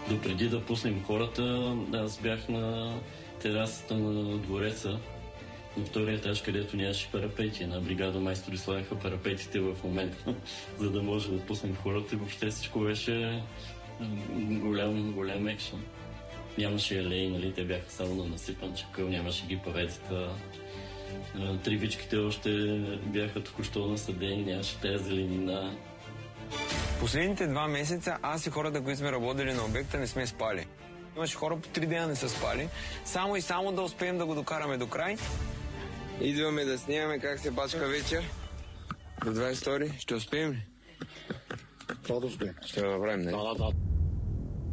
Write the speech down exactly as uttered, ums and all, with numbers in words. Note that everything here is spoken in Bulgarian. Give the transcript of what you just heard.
Допреди да пуснем хората, аз бях на терасата на двореца, на втория етаж, където нямаше парапети. На бригада майстори слагаха парапетите в момента, за да може да пуснем хората и въобще всичко беше голям, голям екшен. Нямаше елей, нали, те бяха само на насипан чакъл, нямаше ги паветата. Тривичките още бяха току-що насадени, нямаше тази зеленина. Последните два месеца аз и хората, които сме работили на обекта, не сме спали. Имаше хора по три дена не са спали, само и само да успеем да го докараме до край. Идваме да снимаме как се бачка вечер. До двадесет и втори ще успеем ли? Това да успеем. Ще го направим, не? Да, да, да.